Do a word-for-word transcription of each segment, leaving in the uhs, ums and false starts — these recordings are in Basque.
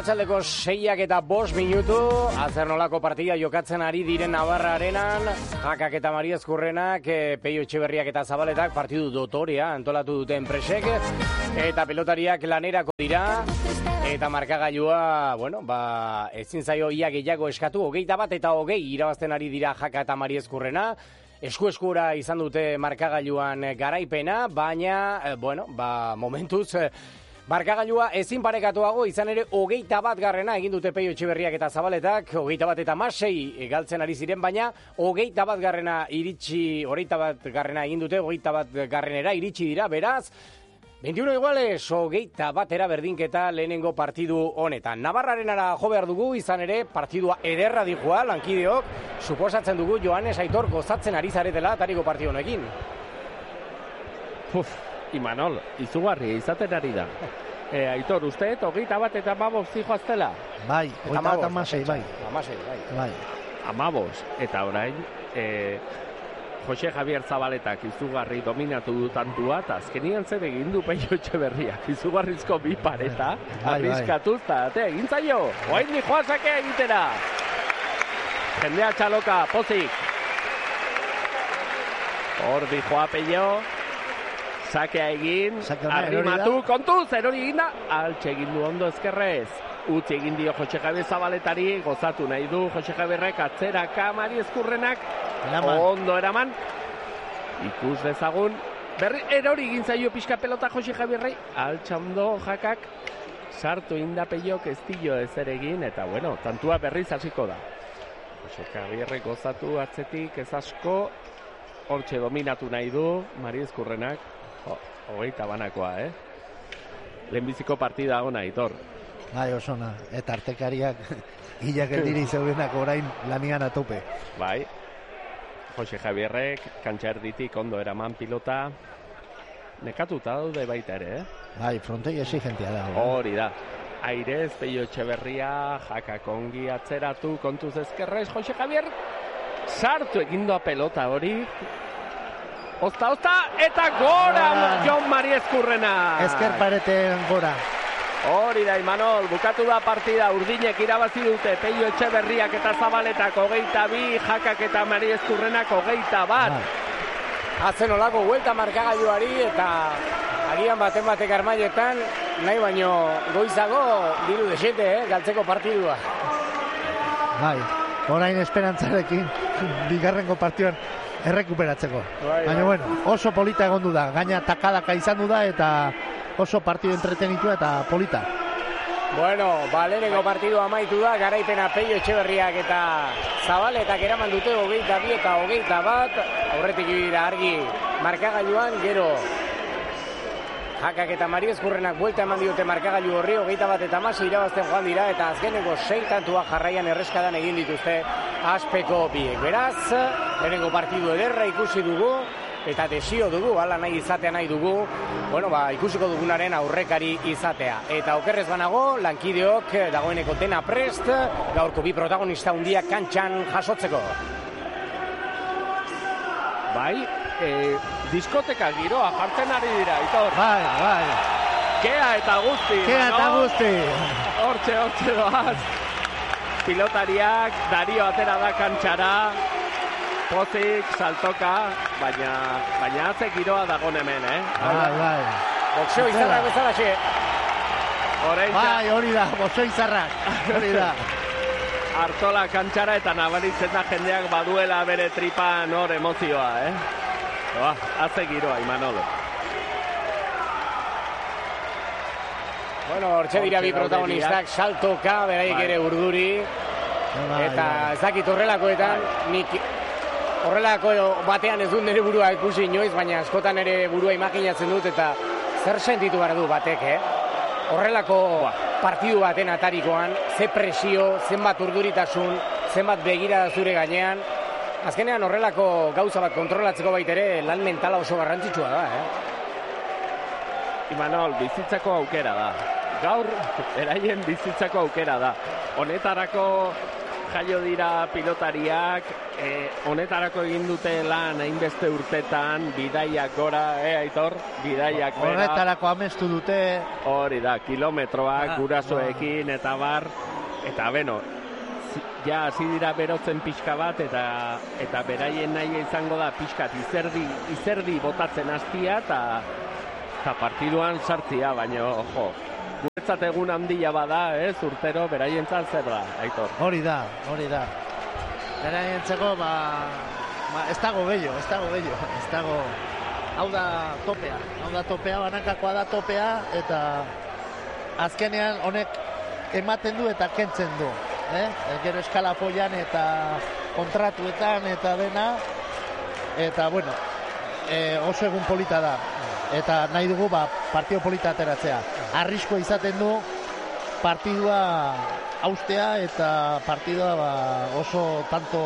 Arratsaldeko seiak eta bost minutu, azer nolako partida jokatzen ari diren Navarra arenan, Jakak eta Mari Ezkurrenak, e, Peio Etxeberriak eta Zabaletak partidu dotorea antolatu dute enpresek, eta pelotariak lanerako dira, eta markagailua, bueno, ba, ezin zaio ia gehiago eskatu, hogeita bat eta hogei irabazten ari dira Jaka eta Mari Ezkurrena, esku-eskura izan dute markagailuan garaipena, baina, bueno, ba, momentuz, markagailua ezin parekatuago, izan ere hogeita bat garrena egin dute Peio Etxeberriak eta Zabaletak, hogeita bat eta masei galtzen ari ziren, baina hogeita bat garrena iritsi, hogeita bat garrena egin dute, hogeita bat garrenera iritsi dira, beraz, veintiuno iguales, hogeita batera berdinketa lehenengo partidu honetan. Navarrarenara jo behar dugu, izan ere, partidua ederra dijoa, lankideok, suposatzen dugu Joanes Aitor gozatzen ari zaretela tariko partidu honekin. Uf, Imanol, izugarri izaten ari da. E, Aitor, uste, hogeita bat eta amabos zijoaztela? Bai, hogeita bat amasei, bai. Amasei, bai. bai. Amabos, eta orain, e, Jose Javier Zabaletak izugarri dominatu du tantua, eta azkenian zer egin du Peio Etxeberriak, izugarrizko bi pareta, bai, arriskatuz, eta bai. Egin zaio, oain ni joan sakea egitera. Jendea txaloka, pozik. Hor di joa Peio, sakea egin, arrimatu, kontuz, erori egin da, altxe egin du ondo ezkerrez. Utzi egin dio Jose Javier Zabaletari, gozatu nahi du Jose Javierrek atzeraka Mari Ezkurrenak, eraman. Ondo eraman, ikus dezagun, berri erori egin zaio pixka pelota Jose Javierrei, altxa ondo Jakak, sartu inda Peiok ez dio ezer egin, eta bueno, tantua berriz hasiko da. Jose Javierrek gozatu atzetik ez asko, hortxe dominatu nahi du Mari Ezkurrenak, hogeita banakoa, eh? Lehenbiziko partida ona, Aitor. Bai, osona, eta artekariak hilak eldiri zeudenak orain lanian atope. Bai, Jose Javierrek, kantxerditik ondo eraman pilota, nekatuta daude baita ere, eh? Bai, frontei exigentia da. Hori da. Airez, Peio Etxeberria, Jakak ongi atzeratu, kontuz ezkerrez, Jose Javier, sartu egindoa pelota hori, Osta, osta, eta gora ah. Jon Mari Ezkurrena. Ezker pareten gora. Hori da, Imanol, bukatu da partida, urdinek irabazi dute, Peio Etxeberriak eta Zabaletak hogeita bi, Jakak eta Mari Ezkurrenak hogeita bat. Ah. Hazen olako huelta markagailuari eta agian baten batek armailetan, nahi baino goizago diru desete, eh, galtzeko partidua. Bai, orain esperantzarekin, bigarrengo partioan errekuperatzeko. Bai, baina, bai. Bueno, oso polita egondu da, gaina takadaka izan du da eta oso partido entretenitua eta polita. Bueno, baleneko partidu amaitu da, garaipena Peio Etxeberriak eta Zabaletak eraman dute hogeita bi eta hogeita bat, aurretik dira argi markagailuan, gero Jakak eta Mari Ezkurrenak buelta eman diote markagailu horri, hogeita bat eta masi irabazten joan dira, eta azkeneko sei kantua jarraian erreskadan egin dituzte aspeko biek. Beraz, lehenengo partidu ederra ikusi dugu, eta desio dugu, hala nahi izatea nahi dugu, bueno, ba, ikusiko dugunaren aurrekari izatea. Eta okerrez banago, lankideok dagoeneko dena prest, gaurko bi protagonista hundiak kantxan jasotzeko. Bai, e, diskoteka giroa jartzen ari dira, Aitor. Bai, bai. Kea eta guzti. Kea eta guzti. Hortxe, hortxe doaz. Pilotariak, Dario atera da kantxara, pozik, saltoka, baina, baina atze giroa dagon hemen, eh? Bai, bai. Boxeo izarrak bezala xe. Bai, hori da, boxeo izarrak. Hori da. Artola kantxara eta nabaritzen da jendeak baduela bere tripan hor emozioa, eh? Ba, atze giroa, Imanolo. Bueno, hortxe dira bi protagonistak, saltoka, beraiek ere urduri, eta ez dakit horrelakoetan, nik horrelako batean ez dut nire burua ikusi inoiz, baina askotan ere burua imaginatzen dut, eta zer sentitu behar du batek, eh? Horrelako partidu baten atarikoan, ze presio, zenbat urduritasun, zenbat begira zure gainean, azkenean horrelako gauza bat kontrolatzeko baitere lan mentala oso garrantzitsua da, eh? Imanol, bizitzako aukera da. Gaur, eraien bizitzako aukera da. Honetarako jaio dira pilotariak, eh, honetarako egin dute lan hainbeste urtetan, bidaiak gora, eh, Aitor? Bidaiak bera. Horretarako amestu dute. Hori da, kilometroak, gurasoekin, eta bar, eta beno, ja, hasi dira berotzen pixka bat, eta eta beraien nahi izango da pixkat izerdi, izerdi botatzen hastia, eta eta partiduan sartzia, baino, jo, guretzat egun handia bada, ez, urtero, beraientzat zer da, Aitor? Hori da, hori da. Beraientzako, ba, ba, ez dago bello, ez dago bello, ez dago, hau da topea, hau da topea, banakakoa da topea, eta azkenean honek ematen du eta kentzen du, eh? Gero eskala foian eta kontratuetan eta dena, eta bueno, e, oso egun polita da. Eta nahi dugu ba, partido polita ateratzea. Arriskoa izaten du partidua haustea eta partidua ba, oso tanto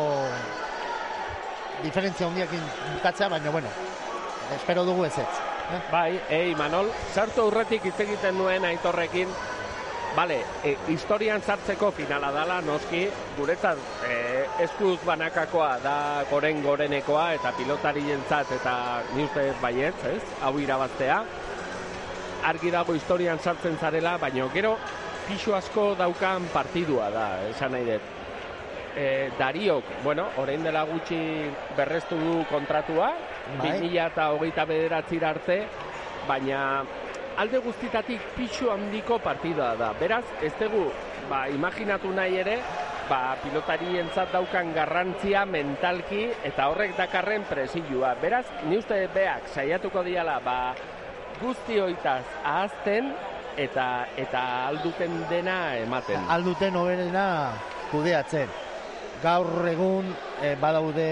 diferentzia hundiakin bukatzea, baina bueno, espero dugu ez ez. Eh? Bai, ei Manol, sartu aurretik hitz egiten nuen Aitorrekin, bale, e, historian sartzeko finala dala, noski, guretzat e, eskuz banakakoa da goren gorenekoa eta pilotarientzat eta ni uste baietz, ez? Hau irabaztea. Argi dago historian sartzen zarela, baina gero pixu asko daukan partidua da, esan nahi dut. E, Dariok, bueno, orain dela gutxi berrestu du kontratua, bi mila hogeita bederatzira arte, baina alde guztitatik pixu handiko partida da. Beraz, ez dugu, ba, imaginatu nahi ere, ba, pilotarientzat daukan garrantzia mentalki eta horrek dakarren presilua. Beraz, ni uste beak saiatuko diala, ba, guzti hoitaz ahazten eta eta alduten dena ematen. Alduten hoberena kudeatzen. Gaur egun e, badaude,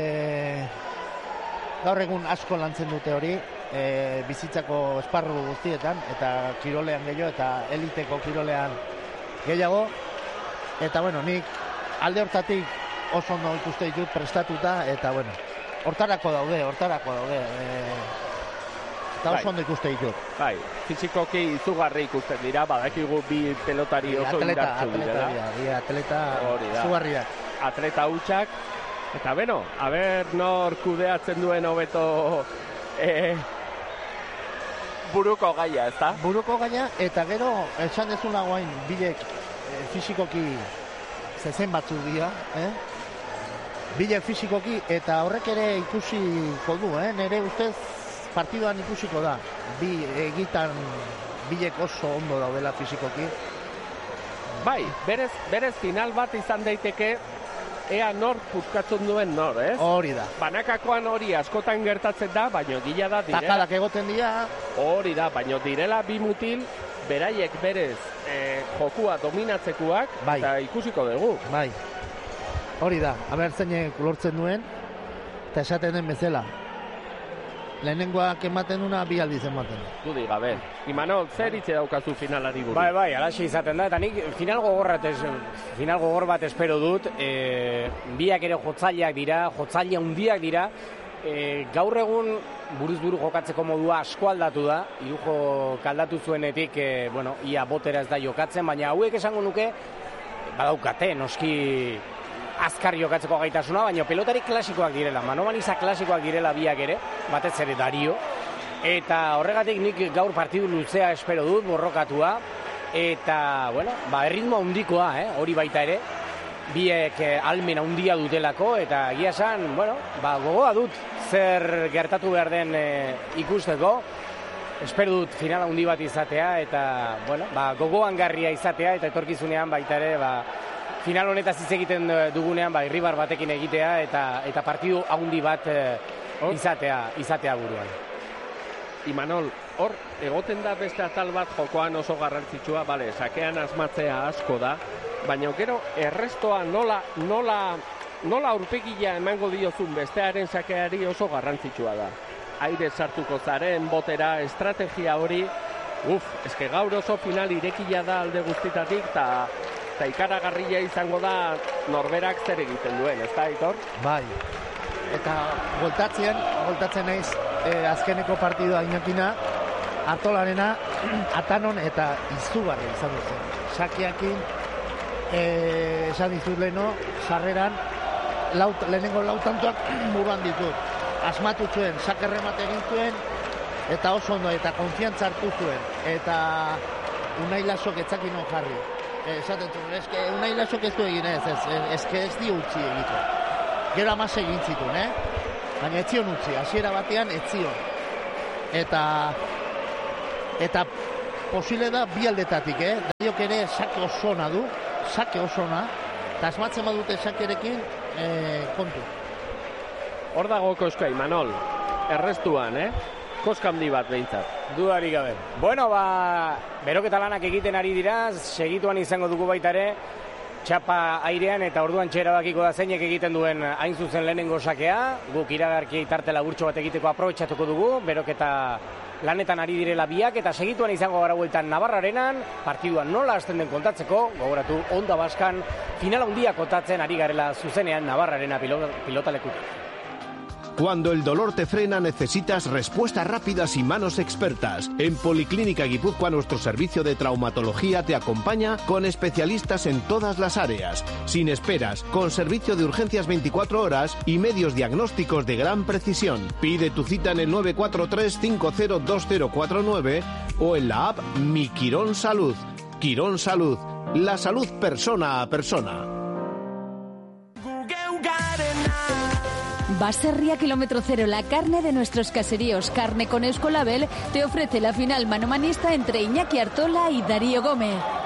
gaur egun asko lantzen dute hori, E, bizitzako esparru guztietan, eta kirolean gehiago, eta eliteko kirolean gehiago, eta bueno, nik alde hortatik oso ondo ikuste ditut prestatuta, eta bueno, hortarako daude, hortarako daude, e, eta oso ondo ikuste ditut. Bai, fizikoki izugarri ikusten dira, badakigu bi pelotari oso indartsu dira. Atleta, atleta, izugarriak. Atleta hutsak, eta beno, aber nor kudeatzen duen hobeto e, buruko gaia, ez da? Buruko gaia, eta gero, esan dezuna guain, bilek e, fizikoki zezen batzu dira, eh? Bilek fizikoki, eta horrek ere ikusiko du, eh? Nere ustez partiduan ikusiko da. Bi egitan bilek oso ondo daudela fizikoki. Bai, berez, berez final bat izan daiteke, ea nor putkatzen duen nor, ez? Hori da. Banakakoan hori askotan gertatzen da, baino gila da direla. Takadak egoten dira. Hori da, baino direla bi mutil, beraiek berez e, jokua dominatzekuak, bai. Eta ikusiko dugu. Bai, hori da, haber zeinek lortzen duen, eta esaten den bezala. Lehenengoak ematen una, bi aldiz ematen. Du diga, ben. Imanol, zer hitze daukazu finalari buruz? Bai, bai, alaxe izaten da, eta nik final gogor bat, final gogor bat espero dut, e, biak ere jotzaileak dira, jotzaile handiak dira, e, gaur egun buruz buru jokatzeko modua asko aldatu da, irujo kaldatu zuenetik, e, bueno, ia botera ez da jokatzen, baina hauek esango nuke, badaukate, noski azkar jokatzeko gaitasuna, baina pelotari klasikoak direla, manobaniza klasikoak direla biak ere, batez ere Dario, eta horregatik nik gaur partidu luzea espero dut, borrokatua, eta, bueno, ba, erritmo handikoa, eh, hori baita ere, biek eh, almen handia dutelako, eta egia esan, bueno, ba, gogoa dut zer gertatu behar den eh, ikusteko, espero dut final handi bat izatea, eta, bueno, ba, gogoan garria izatea, eta etorkizunean baita ere, ba, final honetaz hitz egiten dugunean, ba, irribar batekin egitea, eta eta partidu handi bat eh, izatea, izatea buruan. Imanol, hor, egoten da beste atal bat jokoan oso garrantzitsua, bale, sakean asmatzea asko da, baina gero errestoa nola, nola, nola aurpegia emango diozun bestearen sakeari oso garrantzitsua da. Aire sartuko zaren, botera, estrategia hori, uf, eske gaur oso final irekia da alde guztitatik, eta eta ikaragarria izango da norberak zer egiten duen, ez da, Aitor? Bai, eta voltatzen, voltatzen naiz eh, azkeneko partidua inakina, Artolarena, Atanon eta izugarri izan duzen. Sakiakin, eh, esan dizut leheno, sarreran, laut, lehenengo lautantoak buruan ditut. Asmatu zuen, sakerremat egin zuen, eta oso ondo, eta konfiantza hartu zuen. Eta Unai Lasok etzakin non jarri. Esaten zuen, eske Unai Lasok ez du egin ez, ez, eske ez di utzi egiten. Gero amaz egin zituen, eh? Baina etzion utzi, hasiera batean etzion. Eta, eta posible da bi aldetatik, eh? Daiok ere sake osona du, sake osona, eta asmatzen badute sakerekin, eh, kontu. Hor dago koska, Imanol, errestuan, eh? Koska handi bat behintzat. Dudari gabe. Bueno, ba, beroketa lanak egiten ari dira, segituan izango dugu baita ere, txapa airean eta orduan txera bakiko da zeinek egiten duen hain zuzen lehenengo sakea. Guk iragarki tarte laburtxo bat egiteko aprobetxatuko dugu, beroketa lanetan ari direla biak, eta segituan izango gara bueltan Navarrarenan, partiduan nola hasten den kontatzeko, gogoratu Onda Baskan, final handia kontatzen ari garela zuzenean Navarrarena pilotalekutik. Cuando el dolor te frena, necesitas respuestas rápidas y manos expertas. En Policlínica Guipúzcoa, nuestro servicio de traumatología te acompaña con especialistas en todas las áreas, sin esperas, con servicio de urgencias veinticuatro horas y medios diagnósticos de gran precisión. Pide tu cita en el nueve cuatro tres cinco cero dos cero cuatro nueve o en la app Mi Quirón Salud. Quirón Salud, la salud persona a persona. Baserria Kilómetro Cero, la carne de nuestros caseríos, carne con Euskolabel, te ofrece la final manomanista entre Iñaki Artola y Darío Gómez.